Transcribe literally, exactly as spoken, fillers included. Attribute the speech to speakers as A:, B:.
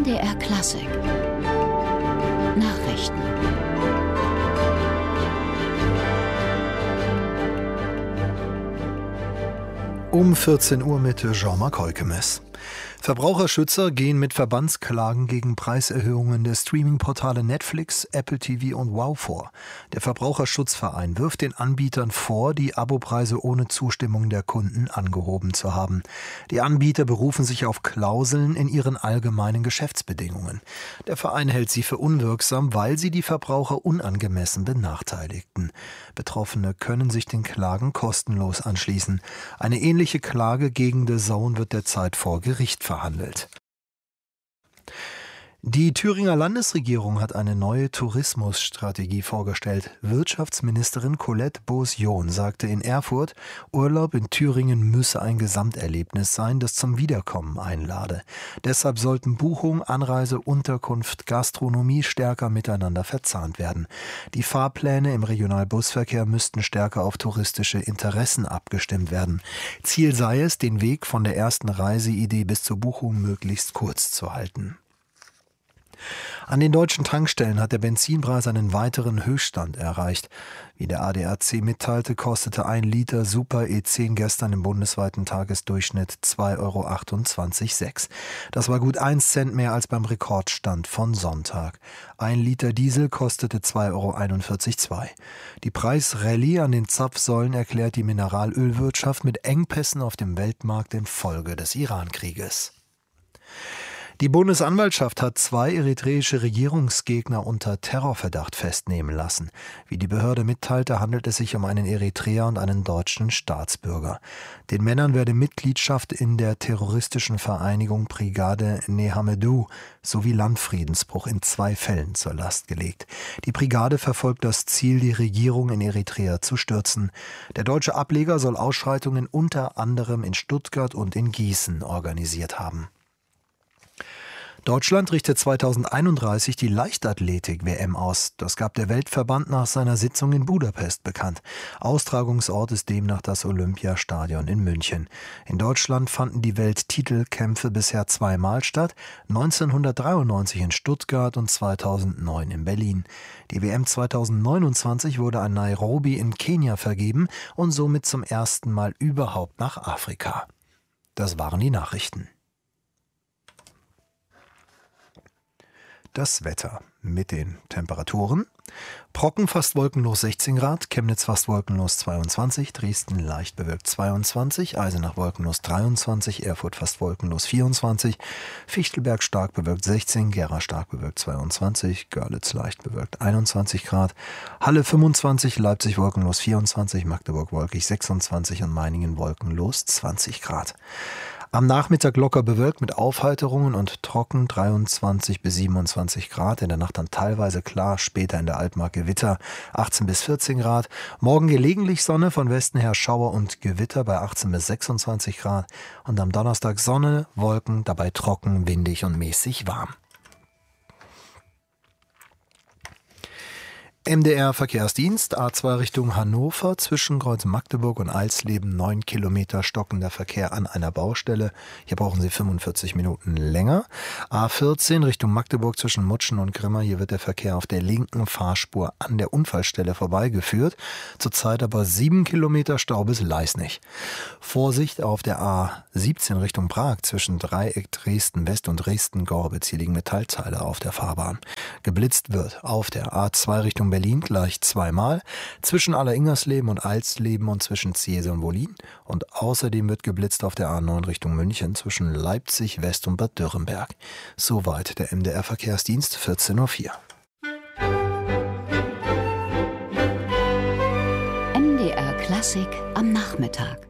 A: D R Klassik Nachrichten.
B: Um vierzehn Uhr mit Jean-Marc Heukemes. Verbraucherschützer gehen mit Verbandsklagen gegen Preiserhöhungen der Streaming-Portale Netflix, Apple T V und Wow vor. Der Verbraucherschutzverein wirft den Anbietern vor, die Abopreise ohne Zustimmung der Kunden angehoben zu haben. Die Anbieter berufen sich auf Klauseln in ihren allgemeinen Geschäftsbedingungen. Der Verein hält sie für unwirksam, weil sie die Verbraucher unangemessen benachteiligten. Betroffene können sich den Klagen kostenlos anschließen. Eine ähnliche Klage gegen The Zone wird derzeit vor Gericht verhandelt. Die Thüringer Landesregierung hat eine neue Tourismusstrategie vorgestellt. Wirtschaftsministerin Colette Boos-John sagte in Erfurt, Urlaub in Thüringen müsse ein Gesamterlebnis sein, das zum Wiederkommen einlade. Deshalb sollten Buchung, Anreise, Unterkunft, Gastronomie stärker miteinander verzahnt werden. Die Fahrpläne im Regionalbusverkehr müssten stärker auf touristische Interessen abgestimmt werden. Ziel sei es, den Weg von der ersten Reiseidee bis zur Buchung möglichst kurz zu halten. An den deutschen Tankstellen hat der Benzinpreis einen weiteren Höchststand erreicht. Wie der A D A C mitteilte, kostete ein Liter Super E zehn gestern im bundesweiten Tagesdurchschnitt zwei Euro achtundzwanzig Komma sechs. Das war gut ein Cent mehr als beim Rekordstand von Sonntag. Ein Liter Diesel kostete zwei Euro einundvierzig Komma zwei. Die Preisrallye an den Zapfsäulen erklärt die Mineralölwirtschaft mit Engpässen auf dem Weltmarkt infolge des Iran-Krieges. Die Bundesanwaltschaft hat zwei eritreische Regierungsgegner unter Terrorverdacht festnehmen lassen. Wie die Behörde mitteilte, handelt es sich um einen Eritreer und einen deutschen Staatsbürger. Den Männern werde Mitgliedschaft in der terroristischen Vereinigung Brigade Nehamedu sowie Landfriedensbruch in zwei Fällen zur Last gelegt. Die Brigade verfolgt das Ziel, die Regierung in Eritrea zu stürzen. Der deutsche Ableger soll Ausschreitungen unter anderem in Stuttgart und in Gießen organisiert haben. Deutschland richtet zweitausendeinunddreißig die Leichtathletik-W M aus. Das gab der Weltverband nach seiner Sitzung in Budapest bekannt. Austragungsort ist demnach das Olympiastadion in München. In Deutschland fanden die Welttitelkämpfe bisher zweimal statt, neunzehnhundertdreiundneunzig in Stuttgart und zweitausendneun in Berlin. Die W M zweitausendneunundzwanzig wurde an Nairobi in Kenia vergeben und somit zum ersten Mal überhaupt nach Afrika. Das waren die Nachrichten. Das Wetter mit den Temperaturen. Brocken fast wolkenlos sechzehn Grad, Chemnitz fast wolkenlos zweiundzwanzig, Dresden leicht bewölkt zweiundzwanzig, Eisenach wolkenlos dreiundzwanzig, Erfurt fast wolkenlos vierundzwanzig, Fichtelberg stark bewölkt sechzehn, Gera stark bewölkt zweiundzwanzig, Görlitz leicht bewölkt einundzwanzig Grad, Halle fünfundzwanzig, Leipzig wolkenlos vierundzwanzig, Magdeburg wolkig sechsundzwanzig und Meiningen wolkenlos zwanzig Grad. Am Nachmittag locker bewölkt mit Aufheiterungen und trocken dreiundzwanzig bis siebenundzwanzig Grad. In der Nacht dann teilweise klar, später in der Altmark Gewitter achtzehn bis vierzehn Grad. Morgen gelegentlich Sonne, von Westen her Schauer und Gewitter bei achtzehn bis sechsundzwanzig Grad. Und am Donnerstag Sonne, Wolken, dabei trocken, windig und mäßig warm. M D R Verkehrsdienst, A zwei Richtung Hannover, zwischen Kreuz Magdeburg und Alsleben, neun Kilometer stockender Verkehr an einer Baustelle. Hier brauchen Sie fünfundvierzig Minuten länger. A vierzehn Richtung Magdeburg zwischen Mutschen und Grimma, hier wird der Verkehr auf der linken Fahrspur an der Unfallstelle vorbeigeführt. Zurzeit aber sieben Kilometer Stau bis Leisnig. Vorsicht auf der A siebzehn Richtung Prag zwischen Dreieck Dresden West und Dresden-Gorbitz. Hier liegen Metallteile auf der Fahrbahn. Geblitzt wird auf der A zwei Richtung Berlin gleich zweimal, zwischen Alleringersleben und Alsleben und zwischen Ziese und Wollin. Und außerdem wird geblitzt auf der A neun Richtung München zwischen Leipzig West und Bad Dürrenberg. Soweit der M D R Verkehrsdienst, vierzehn Uhr vier.
A: M D R Klassik am Nachmittag.